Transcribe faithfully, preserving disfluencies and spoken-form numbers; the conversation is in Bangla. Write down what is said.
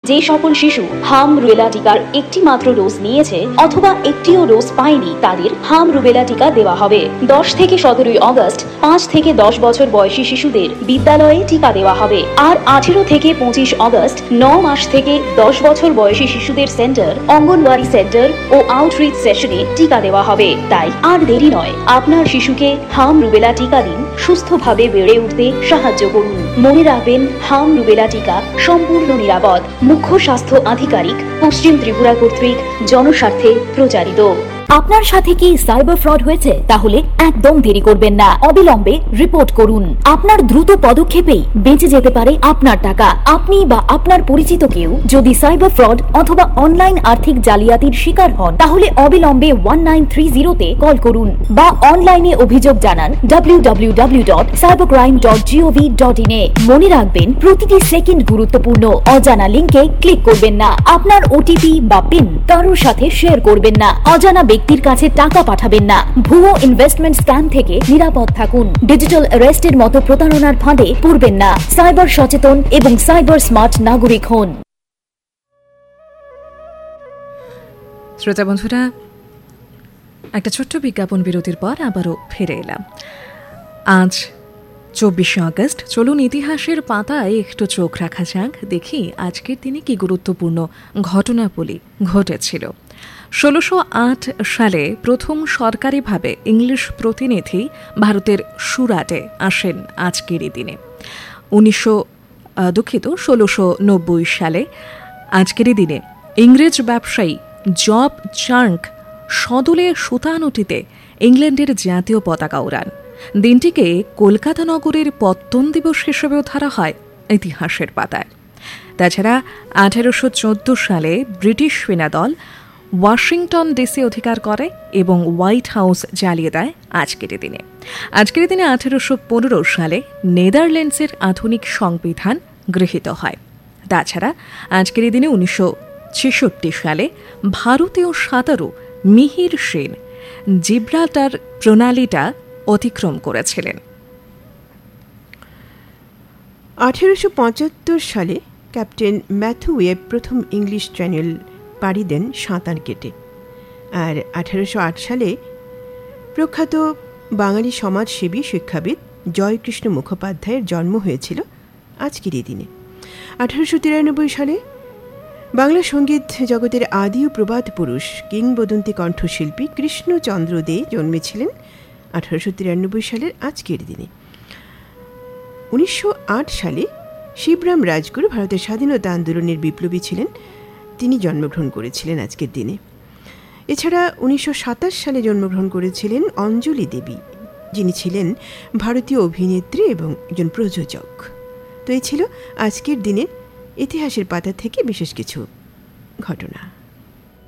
যে সকল শিশু হাম রুবেলা টিকার একটি মাত্র ডোজ নিয়েছে অথবা একটিও ডোজ পায়নি তাদের হাম রুবেলা টিকা দেওয়া হবে। দশ থেকে সতেরোই অগস্ট পাঁচ থেকে দশ বছর বয়সী শিশুদের বিদ্যালয়ে টিকা দেওয়া হবে। আর আঠেরো থেকে পঁচিশ অগস্ট ন মাস থেকে দশ বছর বয়সী শিশুদের সেন্টার, অঙ্গনওয়াড়ি সেন্টার ও আউটরিচ সেশনে টিকা দেওয়া হবে। তাই আর দেরি নয়, আপনার শিশুকে হাম রুবেলা টিকা দিন, সুস্থভাবে বেড়ে উঠতে সাহায্য করুন। মনে রাখবেন, হাম রুবেলা টিকা সম্পূর্ণ নিরাপদ। মুখ্য স্বাস্থ্য আধিকারিক, পশ্চিম ত্রিপুরা কর্তৃক জনস্বার্থে প্রচারিত। আপনার সাথে কি সাইবার ফ্রড হয়েছে? তাহলে একদম দেরি করবেন না, অবিলম্বে রিপোর্ট করুন। আপনার দ্রুত পদক্ষেপেই বেঁচে যেতে পারে আপনার টাকা। আপনি বা আপনার পরিচিত কেউ যদি সাইবার ফ্রড অথবা অনলাইন আর্থিক জালিয়াতির শিকার হন তাহলে অবিলম্বে ওয়ান নাইন থ্রি জিরোতে কল করুন বা অনলাইনে অভিযোগ জানান W W W dot cyber crime dot gov dot in a. মনে রাখবেন, প্রতিটি সেকেন্ড গুরুত্বপূর্ণ। অজানা লিঙ্কে ক্লিক করবেন না। আপনার ওটিপি বা পিন কারোর সাথে শেয়ার করবেন না। অজানা ব্যক্তির কাছে টাকা পাঠাবেন না। ভুয়ো ইনভেস্টমেন্ট স্ক্যাম থেকে নিরাপদ থাকুন। ডিজিটাল অ্যারেস্টের মতো প্রতারণার ফাঁদে পড়বেন না। সাইবার সচেতন এবং সাইবার স্মার্ট নাগরিক হন। শ্রোতা বন্ধুরা, একটা ছোট্ট বিজ্ঞাপন বিরতির পর আবারও ফিরে এলাম। আজ চব্বিশে আগস্ট, চলুন ইতিহাসের পাতায় একটু চোখ রাখা যাক। দেখি আজকের দিনে কি গুরুত্বপূর্ণ ঘটনাবলী ঘটেছিল। ষোলোশো আট সালে প্রথম সরকারিভাবে ইংলিশ প্রতিনিধি ভারতের সুরাটে আসেন আজকেরই দিনে। উনিশশো দুঃখিত ষোলোশো নব্বই সালে আজকেরই দিনে ইংরেজ ব্যবসায়ী জব চার্ক সদলে সুতানুটিতে ইংল্যান্ডের জাতীয় পতাকা ওড়ান। দিনটিকে কলকাতা নগরের পত্তন দিবস হিসেবেও ধরা হয় ইতিহাসের পাতায়। তাছাড়া আঠারোশো চোদ্দ সালে ব্রিটিশ সেনাদল ওয়াশিংটন ডিসি অধিকার করে এবং হোয়াইট হাউস জ্বালিয়ে দেয় আজকের দিনে। আজকের দিনে আঠারোশো পনেরো সালে নেদারল্যান্ডসের আধুনিক সংবিধান গৃহীত হয়। তাছাড়া আজকের দিনে উনিশশো ছেষট্টি সালে ভারতীয় সাঁতারু মিহির সেন জিব্রাল্টার প্রণালীটা অতিক্রম করেছিলেন। আঠেরোশো পঁচাত্তর সালে ক্যাপ্টেন ম্যাথু ওয়েব প্রথম ইংলিশ চ্যানেল পাড়ি দেন সাঁতার কেটে। আর আঠেরোশো আট সালে প্রখ্যাত বাঙালি সমাজসেবী শিক্ষাবিদ জয়কৃষ্ণ মুখোপাধ্যায়ের জন্ম হয়েছিল আজকের এই দিনে। আঠেরোশো তিরানব্বই সালে বাংলা সঙ্গীত জগতের আদি ও প্রবাদ পুরুষ কিংবদন্তি কণ্ঠশিল্পী কৃষ্ণচন্দ্র দে জন্মেছিলেন আঠেরোশো তিরানব্বই সালের আজকের দিনে। উনিশশো আট সালে শিবরাম রাজগুরু ভারতের স্বাধীনতা আন্দোলনের বিপ্লবী ছিলেন, তিনি জন্মগ্রহণ করেছিলেন আজকের দিনে। এছাড়া উনিশশো সাতাশ সালে জন্মগ্রহণ করেছিলেন অঞ্জলি দেবী, যিনি ছিলেন ভারতীয় অভিনেত্রী এবং একজন প্রযোজক। তো এই ছিল আজকের দিনের ইতিহাসের পাতা থেকে বিশেষ কিছু ঘটনা।